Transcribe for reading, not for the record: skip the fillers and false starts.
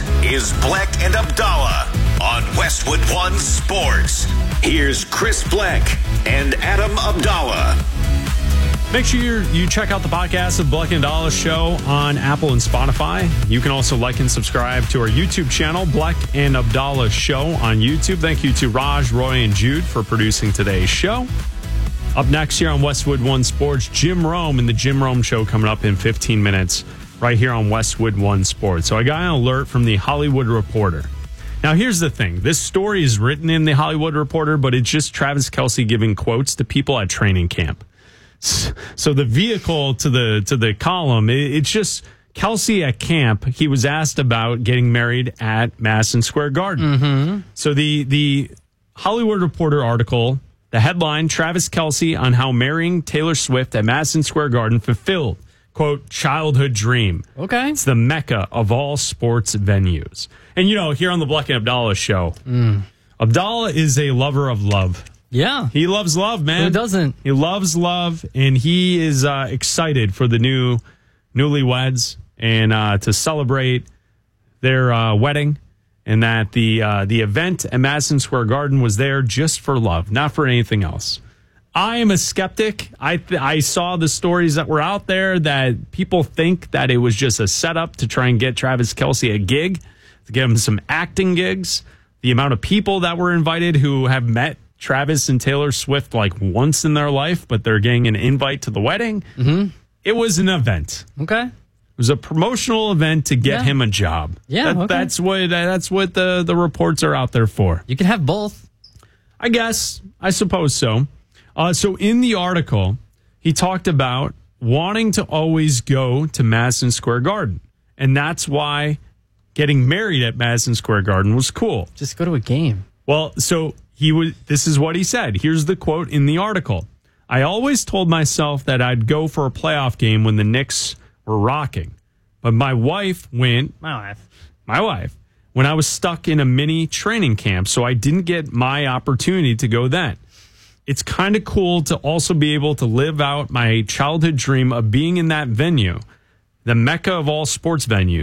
is Bleck and Abdallah on Westwood One Sports. Here's Chris Bleck and Adam Abdallah. Make sure you check out the podcast of Bleck and Abdallah Show on Apple and Spotify. You can also like and subscribe to our YouTube channel, Bleck and Abdallah Show on YouTube. Thank you to Raj, Roy, and Jude for producing today's show. Up next here on Westwood One Sports, Jim Rome and the Jim Rome Show coming up in 15 minutes right here on Westwood One Sports. So I got an alert from the Hollywood Reporter. Now, here's the thing. This story is written in the Hollywood Reporter, but it's just Travis Kelce giving quotes to people at training camp. So the vehicle to the column, it's just Kelce at camp. He was asked about getting married at Madison Square Garden. Mm-hmm. So the Hollywood Reporter article, the headline, Travis Kelce on how marrying Taylor Swift at Madison Square Garden fulfilled, quote, childhood dream. Okay. It's the mecca of all sports venues. And, you know, here on the Bleck and Abdallah Show, Abdallah is a lover of love. Yeah. He loves love, man. Who doesn't? He loves love, and he is excited for the newlyweds and to celebrate their wedding, and that the event at Madison Square Garden was there just for love, not for anything else. I am a skeptic. I saw the stories that were out there that people think that it was just a setup to try and get Travis Kelce a gig, to get him some acting gigs. The amount of people that were invited who have met Travis and Taylor Swift like once in their life, but they're getting an invite to the wedding. Mm-hmm. It was an event. Okay. It was a promotional event to get him a job. Yeah, okay. That's what the reports are out there for. You can have both. I guess. I suppose so. So in the article, he talked about wanting to always go to Madison Square Garden. And that's why getting married at Madison Square Garden was cool. Just go to a game. Well, so this is what he said. Here's the quote in the article. I always told myself that I'd go for a playoff game when the Knicks were rocking. But my wife went, when I was stuck in a mini training camp, so I didn't get my opportunity to go then. It's kind of cool to also be able to live out my childhood dream of being in that venue, the mecca of all sports venues.